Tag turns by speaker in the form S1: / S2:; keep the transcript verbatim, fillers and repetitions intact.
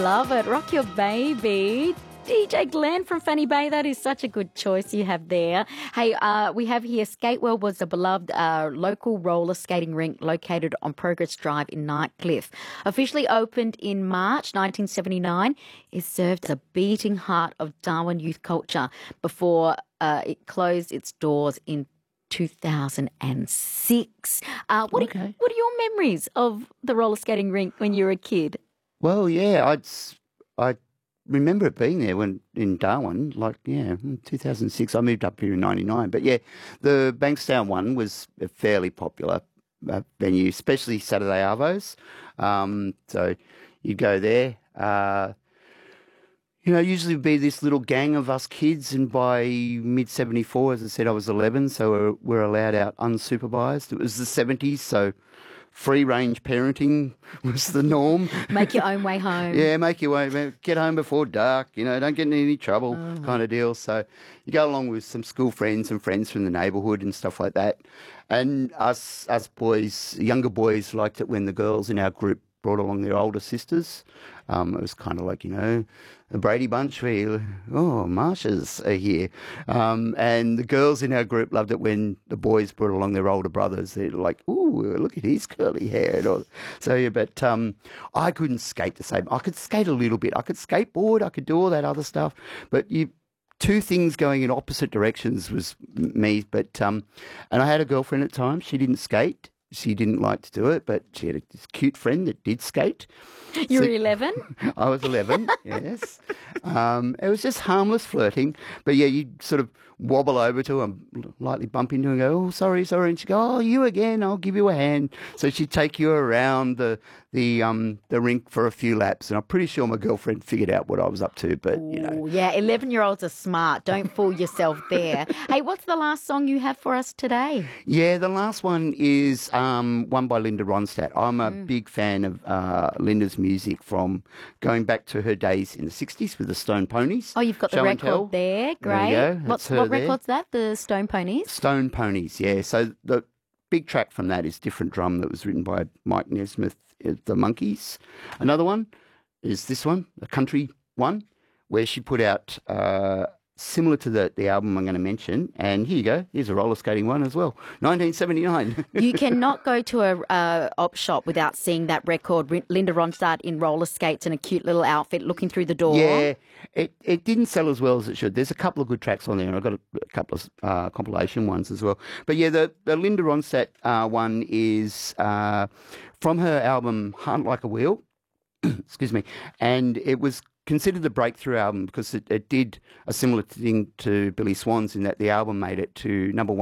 S1: love it. Rock Your Baby. D J Glenn from Fanny Bay, that is such a good choice you have there. Hey, uh, we have here Skateworld was a beloved uh, local roller skating rink located on Progress Drive in Nightcliff. Officially opened in March nineteen seventy-nine, it served as a beating heart of Darwin youth culture before uh, it closed its doors in two thousand six. Uh, what,
S2: Okay.
S1: are, what are your memories of the roller skating rink when you were a kid?
S2: Well, yeah, I'd, s- I remember it being there when in Darwin, like, yeah, two thousand six. I moved up here in ninety-nine. But, yeah, the Bankstown one was a fairly popular uh, venue, especially Saturday Arvos. Um, so you'd go there. Uh, you know, usually it'd be this little gang of us kids, and by mid seventy-four, as I said, I was eleven, so we're, we're allowed out unsupervised. It was the seventies, so free-range parenting was the norm.
S1: Make your own way home.
S2: Yeah, make your way, get home before dark, you know, don't get in any trouble kind of deal. So you go along with some school friends and friends from the neighbourhood and stuff like that. And us, us boys, younger boys liked it when the girls in our group brought along their older sisters. Um, it was kind of like, you know, the Brady Bunch where you, oh, Marsha's are here. Um, and the girls in our group loved it when the boys brought along their older brothers. They're like, ooh, look at his curly hair. And all. So, yeah, but um, I couldn't skate the same. I could skate a little bit. I could skateboard. I could do all that other stuff. But you... Two things going in opposite directions was me, but um, and I had a girlfriend at times. She didn't skate. She didn't like to do it, but she had a this cute friend that did skate.
S1: You were
S2: So-
S1: eleven?
S2: I was eleven, yes. Um, it was just harmless flirting. But yeah, you'd sort of wobble over to her, lightly bump into her and go, oh, sorry, sorry. And she'd go, oh, you again, I'll give you a hand. So she'd take you around the the um the rink for a few laps. And I'm pretty sure my girlfriend figured out what I was up to. But, you know.
S1: Ooh, yeah, eleven-year-olds are smart. Don't fool yourself there. Hey, what's the last song you have for us today?
S2: Yeah, the last one is um, one by Linda Ronstadt. I'm a big fan of uh, Linda's music from going back to her days in the sixties with the Stone Ponies.
S1: Oh, you've got the
S2: Show and Tell.
S1: record there.
S2: There
S1: Great.
S2: you go.
S1: What's,
S2: That's her
S1: what
S2: there.
S1: record's that? The Stone Ponies?
S2: Stone Ponies, yeah. So the big track from that is Different Drum that was written by Mike Nesmith, uh, The Monkees. Another one is this one, a country one, where she put out uh, similar to the, the album I'm going to mention. And here you go. Here's a roller skating one as well. nineteen seventy-nine.
S1: You cannot go to a uh, op shop without seeing that record. Rin- Linda Ronstadt in roller skates and a cute little outfit looking through the door.
S2: Yeah, it, it didn't sell as well as it should. There's a couple of good tracks on there, and I've got a, a couple of uh, compilation ones as well. But yeah, the, the Linda Ronstadt uh, one is uh, from her album Hunt Like a Wheel. Excuse me. And it was considered the breakthrough album because it, it did a similar thing to Billy Swan's in that the album made it to number one